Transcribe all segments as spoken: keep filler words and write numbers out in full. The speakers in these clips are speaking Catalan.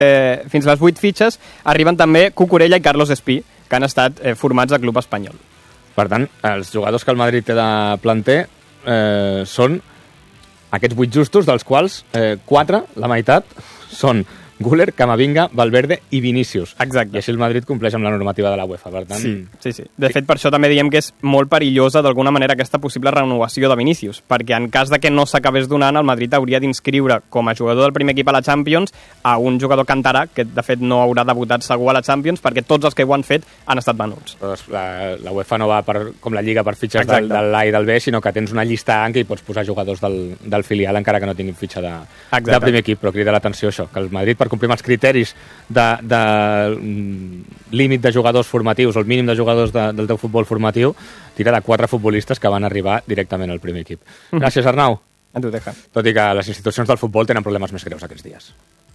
eh, fins les vuit fitxes arriben també Cucurella i Carlos Espí, que han estat eh, formats al club espanyol. Per tant, els jugadors que el Madrid té de planter eh, són aquests vuit justos, dels quals eh, quatre, la meitat, són Güler, Camavinga, Valverde i Vinícius. Exacte. I així el Madrid compleix amb la normativa de la UEFA, per tant... Sí, sí, sí. De fet, per això també diem que és molt perillosa d'alguna manera aquesta possible renovació de Vinícius, perquè en cas de que no s'acabés donant, el Madrid hauria d'inscriure com a jugador del primer equip a la Champions a un jugador cantarà, que de fet no haurà debutat segur a la Champions, perquè tots els que ho han fet han estat venuts. Però la, la UEFA no va per, com la Lliga per fitxes del, del A i del B, sinó que tens una llista en què hi pots posar jugadors del, del filial, encara que no tinguin fitxa de, de primer equip, però crida l'atenció això, que el Madrid, per complir amb els criteris de, de límit de jugadors formatius o el mínim de jugadors de, del teu futbol formatiu, tira de quatre futbolistes que van arribar directament al primer equip. Gràcies, Arnau. A tu, Teja. Tot i que les institucions del futbol tenen problemes més greus aquests dies.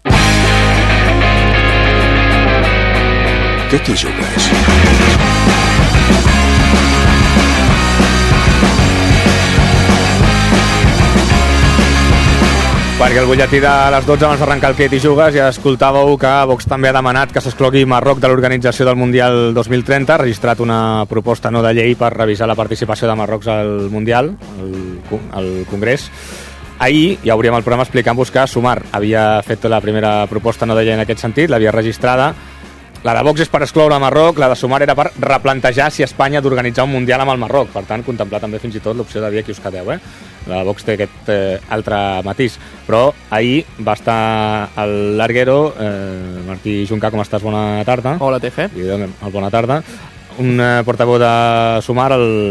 ¿Qué te jugues? Perquè el butlletí de les dotze abans d'arrencar el Què t'hi jugues ja escoltàveu que Vox també ha demanat que s'exclogui Marroc de l'organització del Mundial dos mil trenta, ha registrat una proposta no de llei per revisar la participació de Marroc al Mundial, al, al Congrés. Ahir ja hauríem el programa explicant-vos que Sumar havia fet la primera proposta no de llei en aquest sentit, l'havia registrada. La de Vox és per excloure Marroc, la de Sumar era per replantejar si Espanya ha d'organitzar un Mundial amb el Marroc, per tant contemplar també fins i tot l'opció de dir aquí us quedeu, eh? La de Vox té aquest eh, altre matís, però ahir va estar el larguero, eh, Martí Juncà, com estàs? Bona tarda. Hola, Teje. I el bona tarda. Un eh, portaveu de Sumar,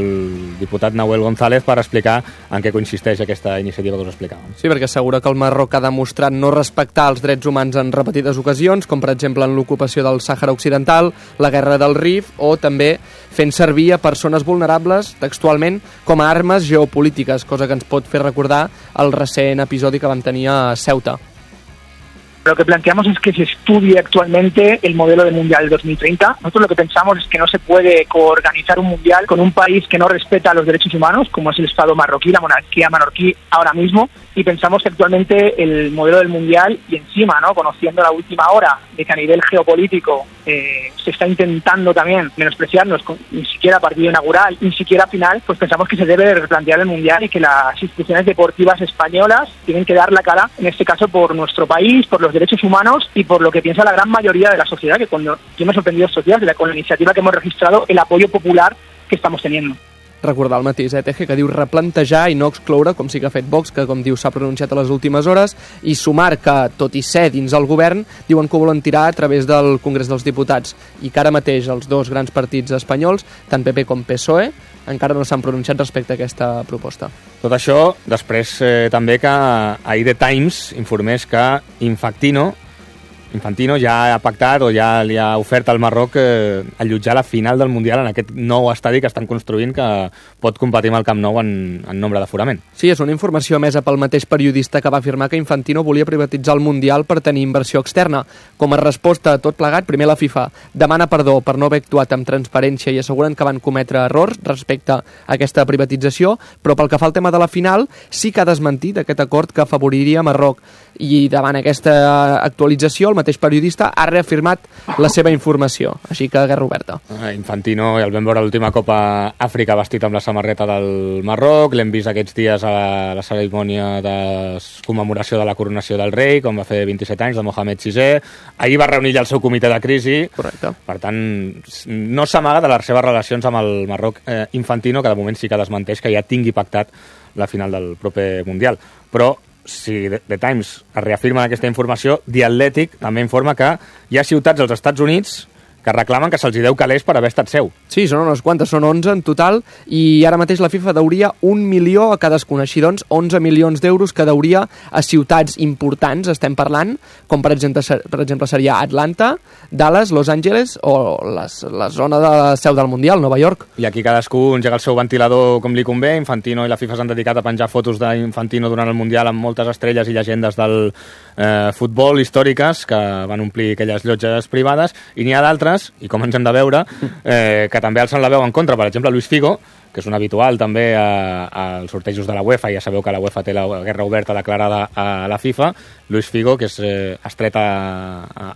el diputat Nahuel González, per explicar en què consisteix aquesta iniciativa que us explicàvem. Sí, perquè assegura que el Marroc ha demostrat no respectar els drets humans en repetides ocasions, com per exemple en l'ocupació del Sàhara Occidental, la guerra del Rif, o també fent servir a persones vulnerables, textualment, com a armes geopolítiques, cosa que ens pot fer recordar el recent episodi que vam tenir a Ceuta. Lo que planteamos es que se estudie actualmente el modelo de Mundial dos mil treinta. Nosotros lo que pensamos es que no se puede coorganizar un Mundial con un país que no respeta los derechos humanos, como es el Estado marroquí, la monarquía marroquí ahora mismo, y pensamos que actualmente el modelo del Mundial, y encima, ¿no?, conociendo la última hora de que a nivel geopolítico eh, se está intentando también menospreciarnos, con, ni siquiera partido inaugural, ni siquiera final, pues pensamos que se debe replantear el Mundial y que las instituciones deportivas españolas tienen que dar la cara, en este caso por nuestro país, por los derechos humanos y por lo que piensa la gran mayoría de la sociedad, que cuando yo me he sorprendido estos días de la, con la iniciativa que hemos registrado, el apoyo popular que estamos teniendo. Recordar el mateix, eh, Teje, que diu replantejar i no excloure, com sí que ha fet Vox, que com diu s'ha pronunciat a les últimes hores, i Sumar, que tot i ser dins el govern, diuen que ho volen tirar a través del Congrés dels Diputats, i que ara mateix els dos grans partits espanyols, tant P P com P S O E, encara no s'han pronunciat respecte a aquesta proposta. Tot això, després eh, també que ahir The Times informés que Infantino Infantino ja ha pactat o ja li ha ofert al Marroc eh, allotjar la final del Mundial en aquest nou estadi que estan construint que pot competir amb el Camp Nou en, en nombre d'aforament. Sí, és una informació emesa pel mateix periodista que va afirmar que Infantino volia privatitzar el Mundial per tenir inversió externa. Com a resposta a tot plegat, primer la FIFA demana perdó per no haver actuat amb transparència i asseguren que van cometre errors respecte a aquesta privatització, però pel que fa al tema de la final, sí que ha desmentit aquest acord que afavoriria Marroc. I davant aquesta actualització, el mateix periodista ha reafirmat la seva informació, així que guerra oberta. Infantino ja el vam veure a l'última Copa Àfrica vestit amb la samarreta del Marroc, l'hem vist aquests dies a la cerimònia de commemoració de la coronació del rei, com va fer vint-i-set anys, de Mohamed sisè. Ahir va reunir ja el seu comitè de crisi. Correcte. Per tant, no s'amaga de les seves relacions amb el Marroc. eh, Infantino, que de moment sí que desmenteix que ja tingui pactat la final del proper Mundial. Però si The Times reafirma aquesta informació, The Athletic també informa que hi ha ciutats als Estats Units que reclamen que se'ls deu calés per haver estat seu. Sí, són unes quantes, són onze en total, i ara mateix la FIFA deuria un milió a cadascuna, així doncs onze milions d'euros que deuria a ciutats importants, estem parlant, com per exemple, per exemple seria Atlanta, Dallas, Los Angeles o les, la zona de la seu del Mundial, Nova York. I aquí cadascú engega el seu ventilador com li convé. Infantino i la FIFA s'han dedicat a penjar fotos d'Infantino durant el Mundial amb moltes estrelles i llegendes del eh, futbol històriques que van omplir aquelles llotges privades, i n'hi ha d'altres persones, i com ens hem de veure, eh, que també alcen la veu en contra. Per exemple, Luis Figo, que és un habitual també als sortejos de la UEFA, ja sabeu que la UEFA té la guerra oberta declarada a la FIFA. Luis Figo, que és eh, estret a, a,